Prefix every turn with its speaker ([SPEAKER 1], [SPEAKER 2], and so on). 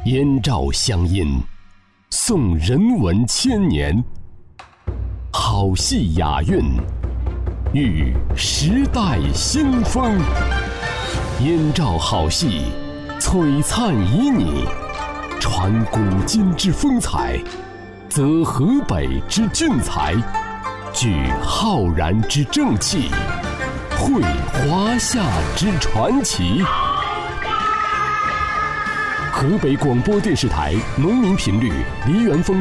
[SPEAKER 1] 燕赵乡音，颂人文千年，好戏雅韵，遇时代新风。燕赵好戏，璀璨旖旎，传古今之风采，则河北之俊才，聚浩然之正气，绘华夏之传奇。河北广播电视台农民频率梨园风